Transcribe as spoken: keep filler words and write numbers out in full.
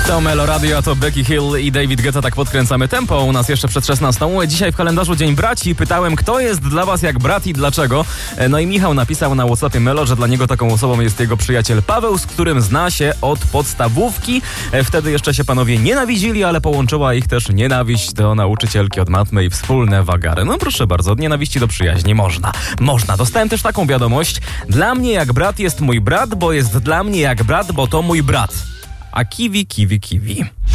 To Melo Radio, a to Becky Hill i David Guetta. Tak podkręcamy tempo. U nas jeszcze przed szesnastą. Dzisiaj w kalendarzu Dzień Braci. Pytałem, kto jest dla was jak brat i dlaczego. No i Michał napisał na WhatsAppie Melo, że dla niego taką osobą jest jego przyjaciel Paweł, z którym zna się od podstawówki. Wtedy jeszcze się panowie nienawidzili, ale połączyła ich też nienawiść do nauczycielki od matmy i wspólne wagary. No proszę bardzo, od nienawiści do przyjaźni można. Można. Dostałem też taką wiadomość. Dla mnie jak brat jest mój brat, bo jest dla mnie jak brat, bo to mój brat. A kiwi, kiwi, kiwi.